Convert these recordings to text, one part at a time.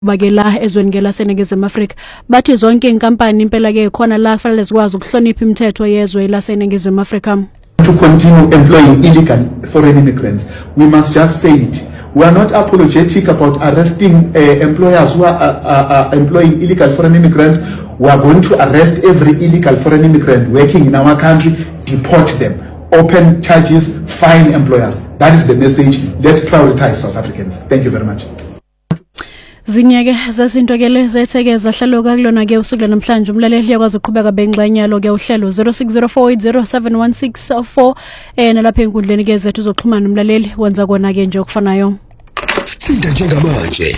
bakela ezweni ngelaseNingizimu Afrika bathi zonke inkampani impela ke khona la kufanele zikwazi ukuhlonipha imithetho yezwe laseNingizimu Afrika. To continue employing illegal foreign immigrants, we must just say it. We are not apologetic about arresting employers who are employing illegal foreign immigrants. We are going to arrest every illegal foreign immigrant working in our country, deport them, open charges, fine employers. That is the message. Let's prioritize South Africans. Thank you very much. Zinyeke zezinto ke lezetheke zahlaloka kulona ke usuku namhlanje umlaleli yakwazi ukuqhubeka bengxanyalo ke uhlelo 0604807164 nalapha enkundleni ke zethu uzoxhumana umlaleli wenza kona ke nje okufanayo. Sithinta njengamanje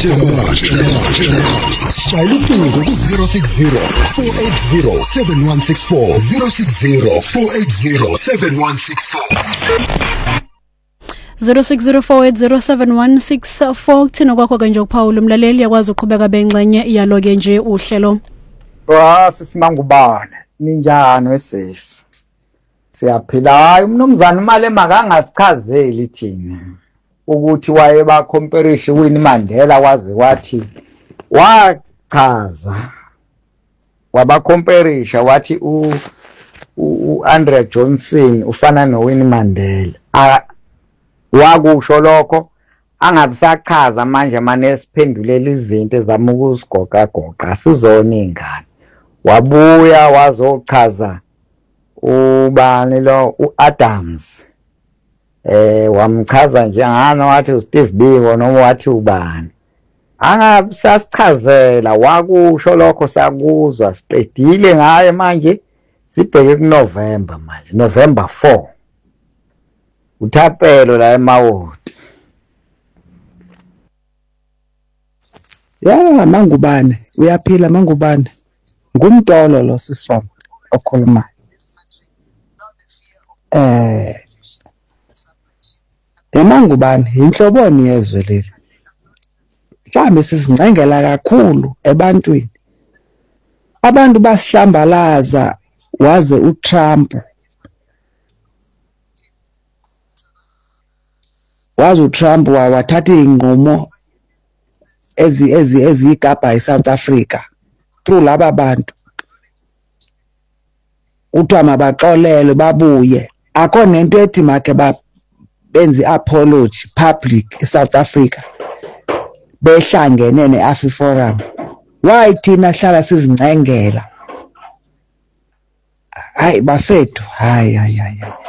Shayela ucingo ku 060-480-7164 060-480-7164 0604807164 kuthina kwakho ke nje ukuphawula umlaleli yakwazi ukuqhubeka bengxenye iyalo ke nje uhlelo. Sisimangubane ninjani wesisi siyaphila hayi umnumzana imali emakangasichazeli thina ukuthi waye ba comparish Winnie Mandela waze wathi wachaza waba comparisha wathi u Andrew Johnson ufana no Winnie Mandela wakusho lokho angabisachaza manje manje siphendulela izinto ezama ukusigoqa goqa sizona ingane wabuya wazochaza ubani lo uAdams wamchaza njengana wathi uSteve Biko noma wathi ubani angabisasichazela wakusho lokho sakuzwa siqedile ngaye manje sibheke kuNovember manje November 4 uthapelo la emawodi ya Mangubane uyaphila Mangubane ngumtolo lo sisoma okhuluma eMangubane inhloboni yezwe leli mhlambe sizingcengela kakhulu ebantwini abantu basihlambalaza waze uTrump wathatha inqumo ezigaba eSouth Africa through laba bantu uthiwa mabaxolele babuye akho nento ethi make benze apology public eSouth Africa behlangene neAfriForum why thina hlala sizingcengela hayi bafethu hayi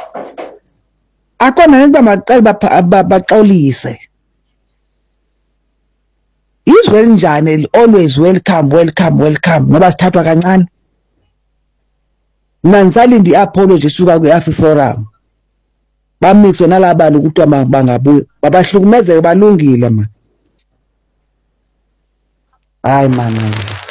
akona nento macela baxolise izwe njani always welcome ngoba sithathwa kancane nansalindi apology suka kweAfriForum bamixwe nalabali ukuthi bangabuye babahlukumezeke balungile man hayi man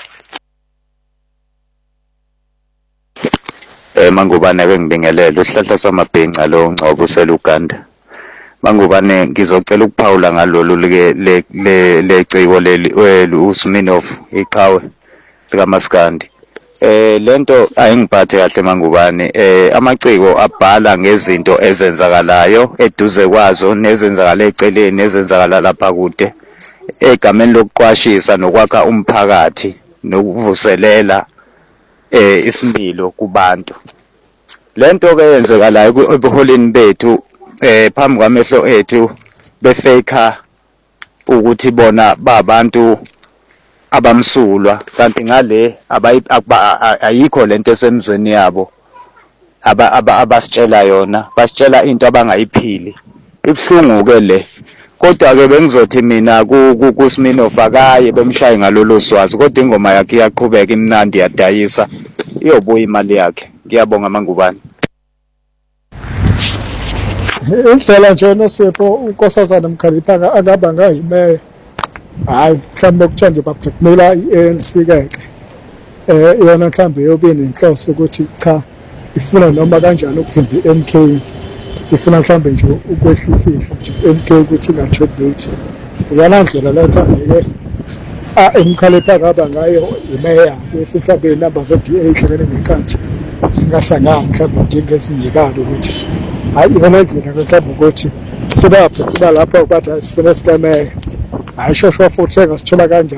Mangubane bengibingelela uhlahla samabhenca lo ngcobo seluganda Mangubane ngizocela ukuphawula ngalolu lecebo leli uSminoff iqhawe likaMaskandi lento ayingiphathe kahle Mangubane amaciko abhala ngezinto ezenzakalayo eduze kwazo nezenzakala eceleni nezenzakala lapha kude egameni lokuqwashisa nokwakha umphakathi nokuvuselela isimilo kubantu lento ke yenzekalayo ebuholini bethu phambi kwamehlo ethu befake ukuthi bona babantu abamsulwa kanti ngale ayikho lento esemzweni yabo abasitshela yona basitshela into abangayiphili ibhlungu ke le kodwa ke bengizothi mina kuSminoff akaye bemshaye ngalolo swazi kodwa ingoma yakhe iyaqhubeka imnandi yadayisa iyobuya imali yakhe ngiyabonga Mangubane indlela nje noSipho unkosazana Mkhalipha akaba ngayimeya hayi mhlawumbe ukuthanda bablackmaila iANC ke yona mhlawumbe yobe nenhloso ukuthi cha ifuna noma kanjani ukuvimba iMK ifuna mhlawumbe nje ukwehlisa nje iMK ukuthi ingatribute yana ndlela lenza ngeke Mkhalipha akaba ngayo imeya mhlawumbe inamba zeDA ihlangene nenkathi singahlangana mhlawumbe njengezinyekalo ukuthi hayi yona ndlela mhlawumbe ukuthi sebaphi kuba lapho bathi asifuna sikameye hhayi shosho futhi sengasithola kanjani.